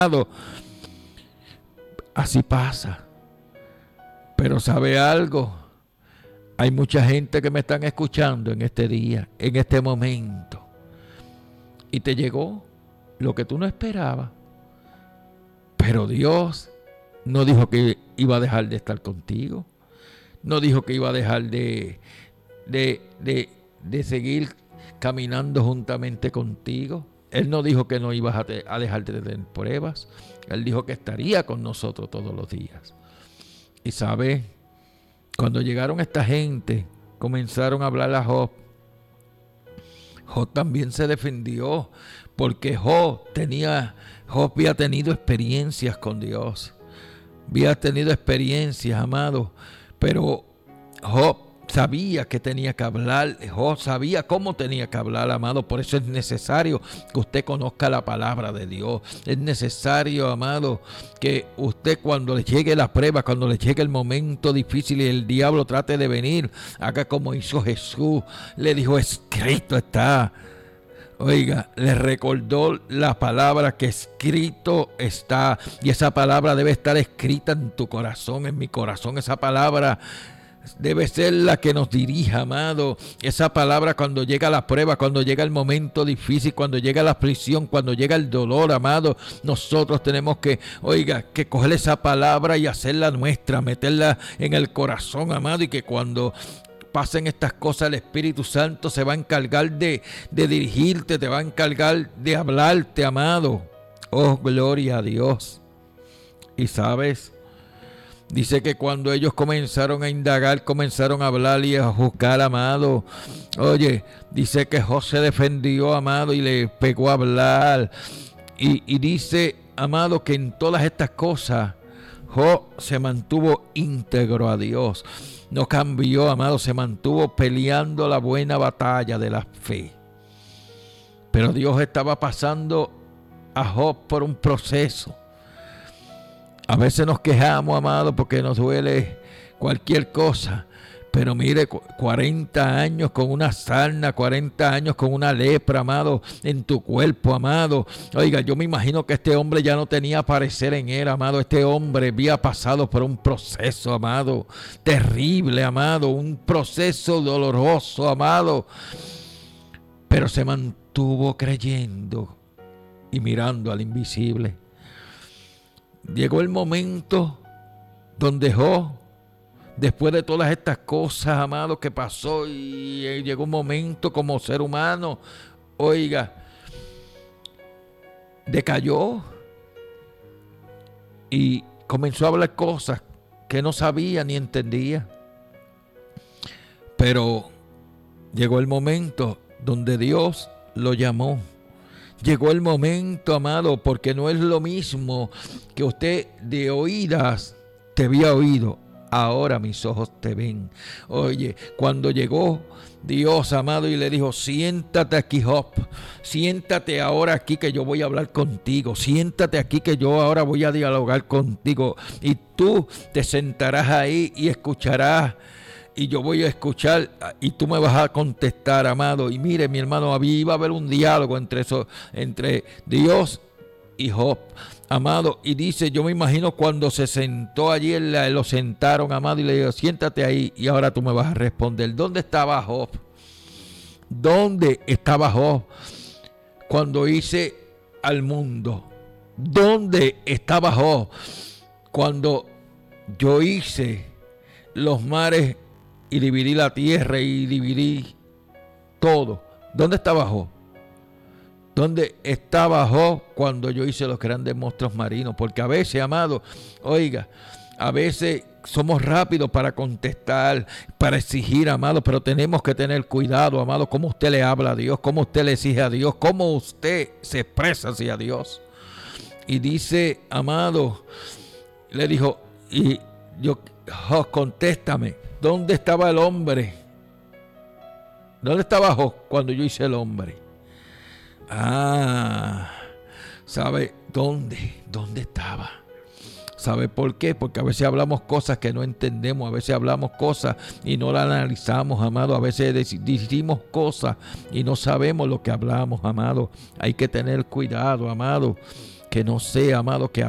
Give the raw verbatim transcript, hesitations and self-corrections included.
Así pasa. Pero ¿sabe algo? Hay mucha gente que me están escuchando en este día, en este momento. Y te llegó lo que tú no esperabas. Pero Dios no dijo que iba a dejar de estar contigo. No dijo que iba a dejar de, de, de, de seguir caminando juntamente contigo. Él no dijo que no ibas a, te, a dejar de tener pruebas. Él dijo que estaría con nosotros todos los días. Y sabe, cuando llegaron esta gente, comenzaron a hablar a Job. Job también se defendió, porque Job tenía, Job había tenido experiencias con Dios. Había tenido experiencias, amado, pero Job sabía que tenía que hablar, Job sabía cómo tenía que hablar, amado. Por eso es necesario que usted conozca la palabra de Dios. Es necesario, amado, que usted, cuando le llegue la prueba, cuando le llegue el momento difícil y el diablo trate de venir, haga como hizo Jesús. Le dijo, escrito está. Oiga, le recordó la palabra que escrito está. Y esa palabra debe estar escrita en tu corazón, en mi corazón. Esa palabra debe ser la que nos dirija, amado. Esa palabra, cuando llega la prueba, cuando llega el momento difícil, cuando llega la aflicción, cuando llega el dolor, amado, nosotros tenemos que, oiga, que coger esa palabra y hacerla nuestra, meterla en el corazón, amado, y que cuando pasen estas cosas, el Espíritu Santo se va a encargar de, de dirigirte, te va a encargar de hablarte, amado. Oh, gloria a Dios. Y sabes, dice que cuando ellos comenzaron a indagar, comenzaron a hablar y a juzgar, amado. Oye, dice que Job se defendió, amado, y le pegó a hablar. Y, y dice, amado, que en todas estas cosas Job se mantuvo íntegro a Dios. No cambió, amado, se mantuvo peleando la buena batalla de la fe. Pero Dios estaba pasando a Job por un proceso. A veces nos quejamos, amado, porque nos duele cualquier cosa. Pero mire, cuarenta años con una sarna, cuarenta años con una lepra, amado, en tu cuerpo, amado. Oiga, yo me imagino que este hombre ya no tenía parecer en él, amado. Este hombre había pasado por un proceso, amado, terrible, amado. Un proceso doloroso, amado. Pero se mantuvo creyendo y mirando al invisible. Llegó el momento donde Job, después de todas estas cosas, amado, que pasó, y llegó un momento como ser humano, oiga, decayó y comenzó a hablar cosas que no sabía ni entendía. Pero llegó el momento donde Dios lo llamó. Llegó el momento, amado, porque no es lo mismo que usted de oídas te había oído. Ahora mis ojos te ven. Oye, cuando llegó Dios, amado, y le dijo, siéntate aquí, Job, siéntate ahora aquí que yo voy a hablar contigo, siéntate aquí que yo ahora voy a dialogar contigo, y tú te sentarás ahí y escucharás, y yo voy a escuchar y tú me vas a contestar, amado. Y mire, mi hermano, había, iba a haber un diálogo entre, eso, entre Dios y Job, amado. Y dice, yo me imagino cuando se sentó allí, lo sentaron, amado, y le dijo, siéntate ahí y ahora tú me vas a responder. ¿Dónde estaba Job? ¿Dónde estaba Job cuando hice al mundo? ¿Dónde estaba Job cuando yo hice los mares y dividí la tierra y dividí todo? ¿Dónde estaba Job? ¿Dónde estaba Job cuando yo hice los grandes monstruos marinos? Porque a veces, amado, oiga, a veces somos rápidos para contestar, para exigir, amado, pero tenemos que tener cuidado, amado, cómo usted le habla a Dios, cómo usted le exige a Dios, cómo usted se expresa hacia Dios. Y dice, amado, le dijo, y yo, Job, contéstame, ¿dónde estaba el hombre? ¿Dónde estaba Job cuando yo hice el hombre? Ah, ¿sabe dónde? ¿Dónde estaba? ¿Sabe por qué? Porque a veces hablamos cosas que no entendemos, a veces hablamos cosas y no las analizamos, amado. A veces decimos cosas y no sabemos lo que hablamos, amado. Hay que tener cuidado, amado. que no sea, amado, que